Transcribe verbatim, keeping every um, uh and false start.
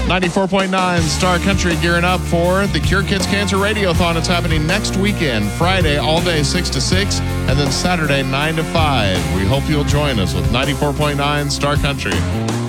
ninety-four point nine Star Country gearing up for the Cure Kids Cancer Radiothon. It's happening next weekend, Friday all day six to six, and then Saturday nine to five. We hope you'll join us with ninety-four point nine Star Country.